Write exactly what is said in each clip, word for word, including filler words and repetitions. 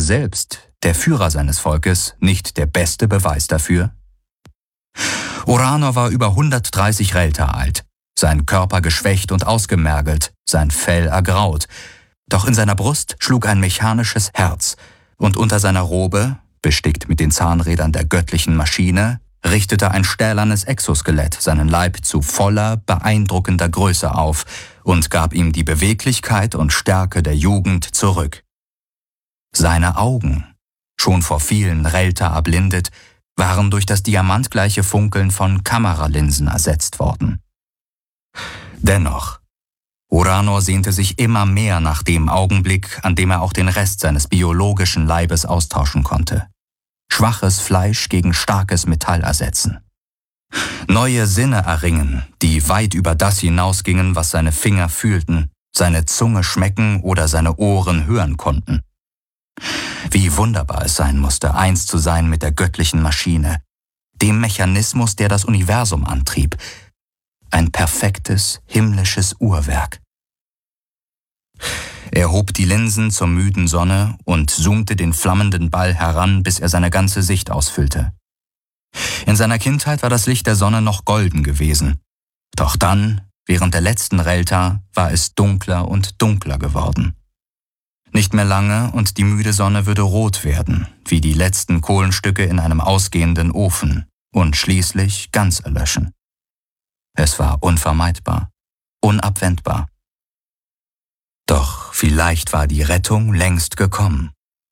selbst, der Führer seines Volkes, nicht der beste Beweis dafür? Oranor war über hundertdreißig Relter alt, sein Körper geschwächt und ausgemergelt, sein Fell ergraut. Doch in seiner Brust schlug ein mechanisches Herz, und unter seiner Robe, bestickt mit den Zahnrädern der göttlichen Maschine, richtete ein stählernes Exoskelett seinen Leib zu voller, beeindruckender Größe auf und gab ihm die Beweglichkeit und Stärke der Jugend zurück. Seine Augen, schon vor vielen Relter erblindet, waren durch das diamantgleiche Funkeln von Kameralinsen ersetzt worden. Dennoch, Oranor sehnte sich immer mehr nach dem Augenblick, an dem er auch den Rest seines biologischen Leibes austauschen konnte. Schwaches Fleisch gegen starkes Metall ersetzen. Neue Sinne erringen, die weit über das hinausgingen, was seine Finger fühlten, seine Zunge schmecken oder seine Ohren hören konnten. Wie wunderbar es sein musste, eins zu sein mit der göttlichen Maschine, dem Mechanismus, der das Universum antrieb. Ein perfektes, himmlisches Uhrwerk. Er hob die Linsen zur müden Sonne und zoomte den flammenden Ball heran, bis er seine ganze Sicht ausfüllte. In seiner Kindheit war das Licht der Sonne noch golden gewesen. Doch dann, während der letzten Relta, war es dunkler und dunkler geworden. Nicht mehr lange und die müde Sonne würde rot werden, wie die letzten Kohlenstücke in einem ausgehenden Ofen, und schließlich ganz erlöschen. Es war unvermeidbar, unabwendbar. Doch vielleicht war die Rettung längst gekommen.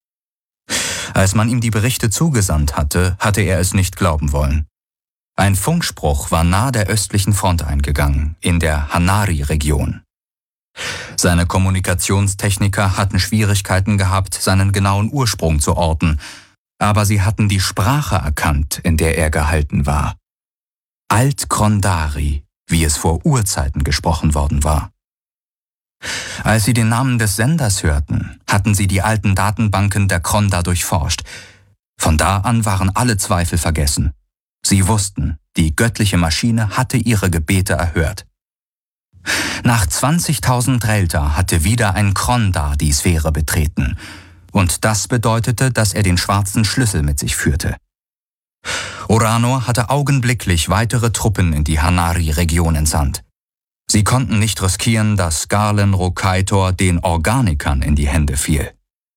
Als man ihm die Berichte zugesandt hatte, hatte er es nicht glauben wollen. Ein Funkspruch war nahe der östlichen Front eingegangen, in der Hanari-Region. Seine Kommunikationstechniker hatten Schwierigkeiten gehabt, seinen genauen Ursprung zu orten, aber sie hatten die Sprache erkannt, in der er gehalten war. Alt-Krondari, wie es vor Urzeiten gesprochen worden war. Als sie den Namen des Senders hörten, hatten sie die alten Datenbanken der Kronda durchforscht. Von da an waren alle Zweifel vergessen. Sie wussten, die göttliche Maschine hatte ihre Gebete erhört. Nach zwanzigtausend Relta hatte wieder ein Kronda die Sphäre betreten, und das bedeutete, dass er den schwarzen Schlüssel mit sich führte. Oranor hatte augenblicklich weitere Truppen in die Hanari-Region entsandt. Sie konnten nicht riskieren, dass Garlen Rokaitor den Organikern in die Hände fiel.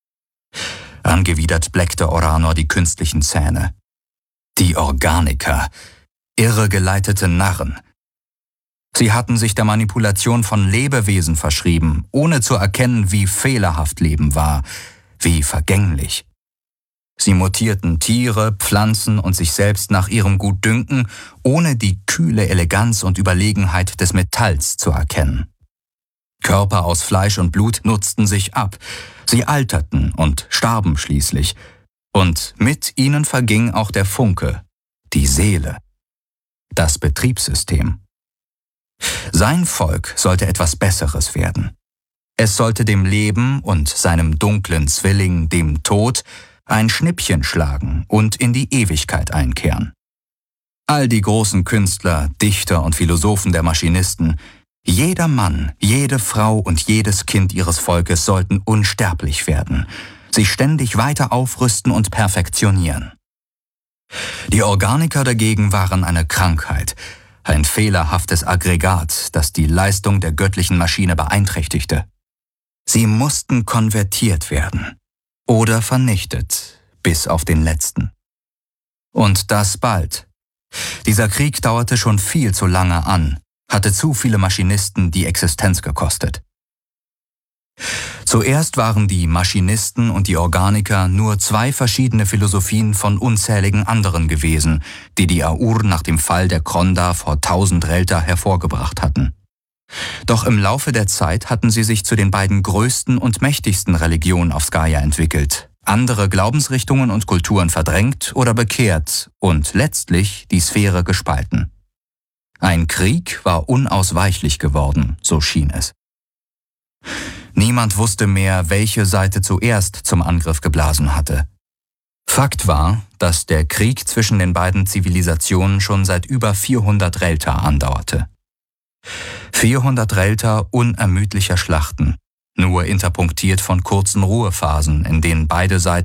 Angewidert bleckte Oranor die künstlichen Zähne. Die Organiker, irregeleitete Narren. Sie hatten sich der Manipulation von Lebewesen verschrieben, ohne zu erkennen, wie fehlerhaft Leben war, wie vergänglich. Sie mutierten Tiere, Pflanzen und sich selbst nach ihrem Gutdünken, ohne die kühle Eleganz und Überlegenheit des Metalls zu erkennen. Körper aus Fleisch und Blut nutzten sich ab, sie alterten und starben schließlich, und mit ihnen verging auch der Funke, die Seele, das Betriebssystem. Sein Volk sollte etwas Besseres werden. Es sollte dem Leben und seinem dunklen Zwilling, dem Tod, ein Schnippchen schlagen und in die Ewigkeit einkehren. All die großen Künstler, Dichter und Philosophen der Maschinisten, jeder Mann, jede Frau und jedes Kind ihres Volkes sollten unsterblich werden, sich ständig weiter aufrüsten und perfektionieren. Die Organiker dagegen waren eine Krankheit, ein fehlerhaftes Aggregat, das die Leistung der göttlichen Maschine beeinträchtigte. Sie mussten konvertiert werden oder vernichtet, bis auf den letzten. Und das bald. Dieser Krieg dauerte schon viel zu lange an, hatte zu viele Maschinisten die Existenz gekostet. Zuerst waren die Maschinisten und die Organiker nur zwei verschiedene Philosophien von unzähligen anderen gewesen, die die Aur nach dem Fall der Kronda vor tausend Relta hervorgebracht hatten. Doch im Laufe der Zeit hatten sie sich zu den beiden größten und mächtigsten Religionen auf Skaya entwickelt, andere Glaubensrichtungen und Kulturen verdrängt oder bekehrt und letztlich die Sphäre gespalten. Ein Krieg war unausweichlich geworden, so schien es. Niemand wusste mehr, welche Seite zuerst zum Angriff geblasen hatte. Fakt war, dass der Krieg zwischen den beiden Zivilisationen schon seit über vierhundert Relta andauerte. vierhundert Relta unermüdlicher Schlachten, nur interpunktiert von kurzen Ruhephasen, in denen beide Seiten